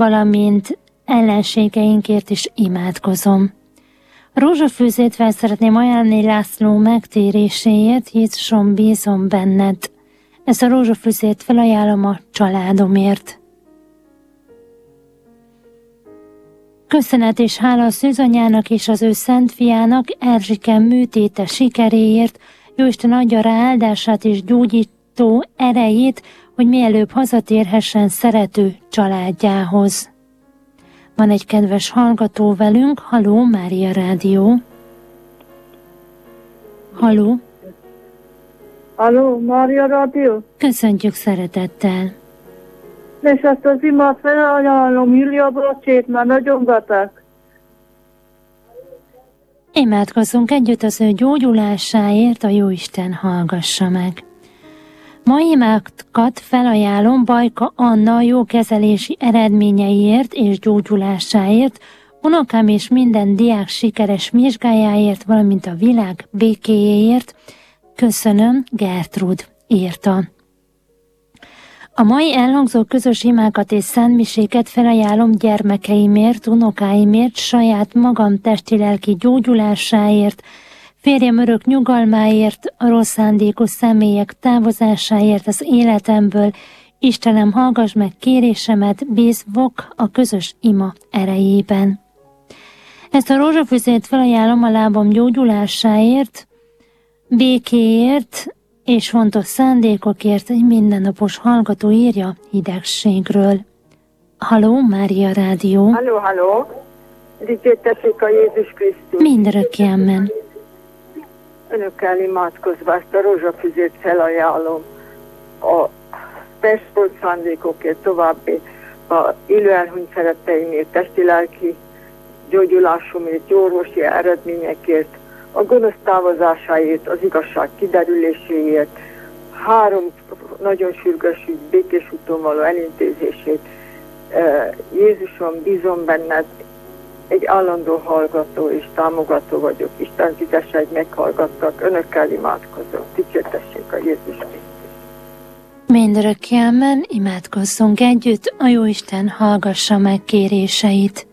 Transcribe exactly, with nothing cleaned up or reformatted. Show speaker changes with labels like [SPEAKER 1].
[SPEAKER 1] valamint ellenségeinkért is imádkozom. A rózsafűzét fel szeretném ajánlani László megtéréséért, Jézusom, bízom benned. Ezt a rózsafűzét felajánlom a családomért. Köszönet és hála a szűzanyának és az ő szent fiának, Erzsike műtéte sikeréért, Jóisten adja rá áldását és gyógyító erejét, hogy mielőbb hazatérhessen szerető családjához. Van egy kedves hallgató velünk. Halló, Mária Rádió. Halló.
[SPEAKER 2] Halló, Mária Rádió.
[SPEAKER 1] Köszöntjük szeretettel.
[SPEAKER 2] És ezt az imát felajánlom Julia Brocsét, már nagyon beteg.
[SPEAKER 1] Imádkozzunk együtt az ő gyógyulásáért, a Jóisten hallgassa meg. Ma imákat felajánlom Bajka Anna jó kezelési eredményeiért és gyógyulásáért, unokám és minden diák sikeres vizsgájáért, valamint a világ békéjéért. Köszönöm, Gertrud írta. A mai elhangzó közös imákat és szentmiséket felajánlom gyermekeimért, unokáimért, saját magam testi-lelki gyógyulásáért, férjem örök nyugalmáért, a rossz szándékú személyek távozásáért az életemből. Istenem, hallgass meg kérésemet, bízvok a közös ima erejében. Ezt a rózsafüzét felajánlom a lábam gyógyulásáért, békéért és fontos szándékokért, egy mindennapos hallgató írja hidegségről. Halló, Mária Rádió.
[SPEAKER 2] Halló, halló. Dicsértessék a Jézus Krisztus.
[SPEAKER 1] Mindörökké amen.
[SPEAKER 2] Önökkel imádkozva ezt a rózsafüzét felajánlom a testfolt szándékokért, további a élő elhunyt szeretteimért, testi-lelki gyógyulásomért, jó orvosi eredményekért, a gonosz távozásáért, az igazság kiderüléséért, három nagyon sürgős ügy békés úton való elintézését. Jézusom, bízom benned, egy állandó hallgató és támogató vagyok. Isten fizesse, hogy meghallgattak. Önökkel imádkozom. Dicsértessék a Jézus Krisztus.
[SPEAKER 1] Mindörökké amen, imádkozzunk együtt, a Jóisten hallgassa meg kéréseit.